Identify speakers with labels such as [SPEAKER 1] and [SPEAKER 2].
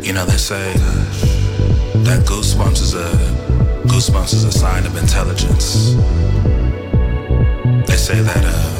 [SPEAKER 1] You know, they say that goosebumps is a sign of intelligence. They say that